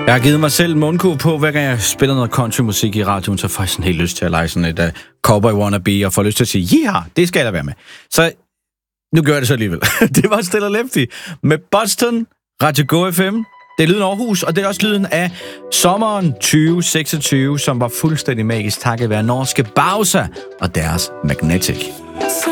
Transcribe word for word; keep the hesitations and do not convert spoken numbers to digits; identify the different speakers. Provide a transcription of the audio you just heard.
Speaker 1: Jeg har givet mig selv mundkur på, hver gang jeg spiller noget countrymusik i radioen, så får jeg sådan helt lyst til at lege sådan et uh, cowboy wannabe, og får lyst til at sige, ja, det skal jeg da være med. Så nu gør jeg det så alligevel. Det var Stella Lefty med Boston, Radio Go F M. Det er lyden af Aarhus, og det er også lyden af sommeren tyve seksogtyve, som var fuldstændig magisk takket være norske Bausa og deres Magnetic.